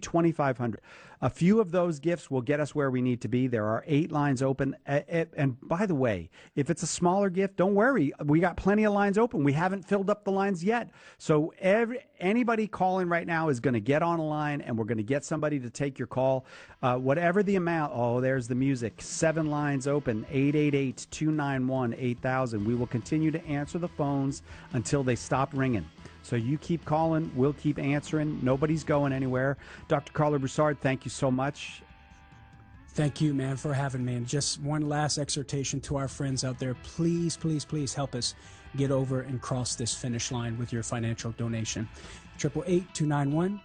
$2,500. A few of those gifts will get us where we need to be. There are 8 lines open. And by the way, if it's a smaller gift, don't worry. We got plenty of lines open. We haven't filled up the lines yet. So anybody calling right now is going to get on a line, and we're going to get somebody to take your call. Whatever the amount. Oh, there's the music. 7 lines open. 888-291-8000. We will continue to answer the phones until they stop ringing. So you keep calling, we'll keep answering. Nobody's going anywhere. Dr. Carla Broussard, thank you so much. Thank you, man, for having me. And just one last exhortation to our friends out there. Please, please, please help us get over and cross this finish line with your financial donation. 888-291-8000.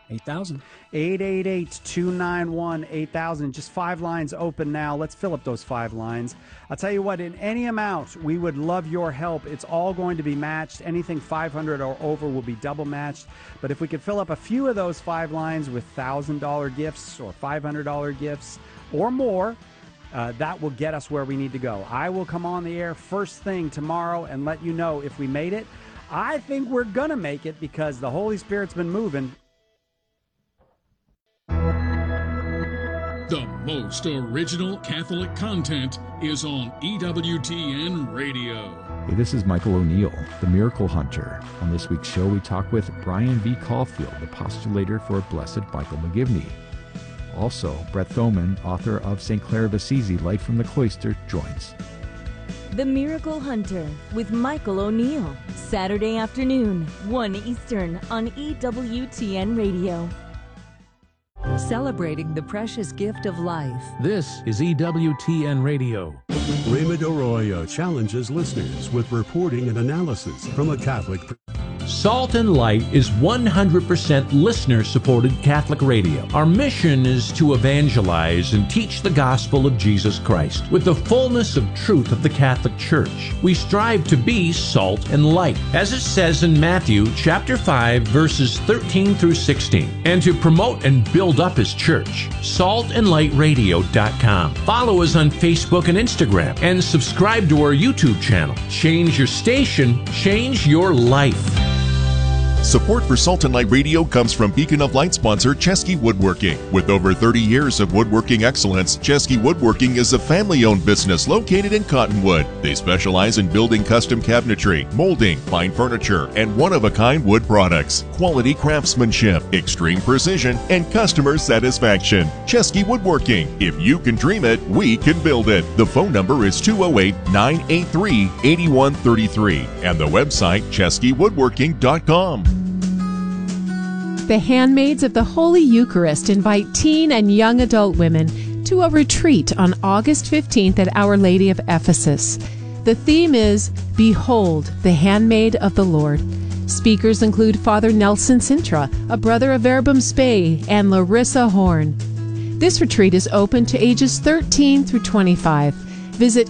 888-291-8000. Just 5 lines open now. Let's fill up those 5 lines. I'll tell you what, in any amount, we would love your help. It's all going to be matched. Anything 500 or over will be double matched. But if we could fill up a few of those 5 lines with $1,000 gifts or $500 gifts or more, that will get us where we need to go. I will come on the air first thing tomorrow and let you know if we made it. I think we're going to make it because the Holy Spirit's been moving. The most original Catholic content is on EWTN Radio. Hey, this is Michael O'Neill, the Miracle Hunter. On this week's show, we talk with Brian V. Caulfield, the postulator for Blessed Michael McGivney. Also, Brett Thoman, author of St. Clare of Assisi, Light from the Cloister, joins. The Miracle Hunter with Michael O'Neill, Saturday afternoon, 1 Eastern on EWTN Radio. Celebrating the precious gift of life. This is EWTN Radio. Raymond Arroyo challenges listeners with reporting and analysis from a Catholic. Salt and Light is 100% listener-supported Catholic radio. Our mission is to evangelize and teach the gospel of Jesus Christ with the fullness of truth of the Catholic Church. We strive to be salt and light, as it says in Matthew chapter 5, verses 13 through 16, and to promote and build up His church. saltandlightradio.com. Follow us on Facebook and Instagram, and subscribe to our YouTube channel. Change your station, change your life. Support for Salt and Light Radio comes from Beacon of Light sponsor Chesky Woodworking. With over 30 years of woodworking excellence, Chesky Woodworking is a family-owned business located in Cottonwood. They specialize in building custom cabinetry, molding, fine furniture, and one-of-a-kind wood products. Quality craftsmanship, extreme precision, and customer satisfaction. Chesky Woodworking. If you can dream it, we can build it. The phone number is 208-983-8133 and the website cheskywoodworking.com. The Handmaids of the Holy Eucharist invite teen and young adult women to a retreat on August 15th at Our Lady of Ephesus. The theme is Behold, the Handmaid of the Lord. Speakers include Father Nelson Sintra, a brother of Verbum Spei, and Larissa Horn. This retreat is open to ages 13 through 25. Visit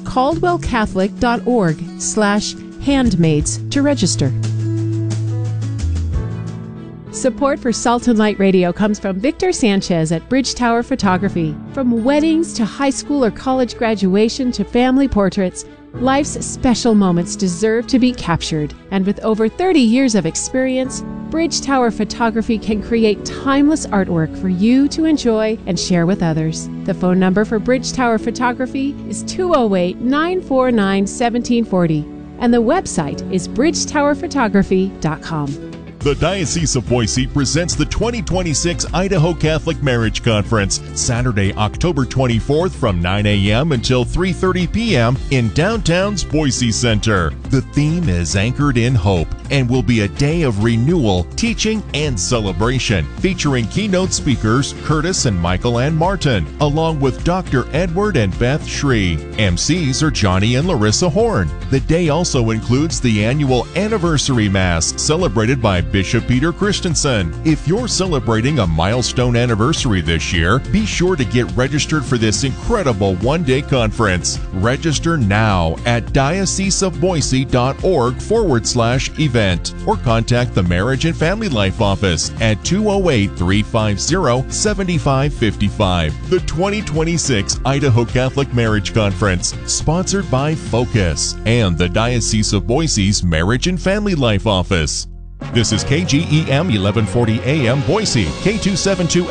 caldwellcatholic.org/handmaids to register. Support for Salt and Light Radio comes from Victor Sanchez at Bridge Tower Photography. From weddings to high school or college graduation to family portraits, life's special moments deserve to be captured. And with over 30 years of experience, Bridge Tower Photography can create timeless artwork for you to enjoy and share with others. The phone number for Bridge Tower Photography is 208-949-1740, and the website is bridgetowerphotography.com. The Diocese of Boise presents the 2026 Idaho Catholic Marriage Conference, Saturday, October 24th from 9 a.m. until 3:30 p.m. in downtown's Boise Center. The theme is Anchored in Hope and will be a day of renewal, teaching, and celebration, featuring keynote speakers Curtis and Michael Ann Martin, along with Dr. Edward and Beth Shree. MCs are Johnny and Larissa Horn. The day also includes the annual Anniversary Mass, celebrated by Bishop Peter Christensen. If you're celebrating a milestone anniversary this year, be sure to get registered for this incredible one-day conference. Register now at dioceseofboise.org/event or contact the Marriage and Family Life Office at 208-350-7555. The 2026 Idaho Catholic Marriage Conference, sponsored by Focus and the Diocese of Boise's Marriage and Family Life Office. This is KGEM 1140 AM Boise, K272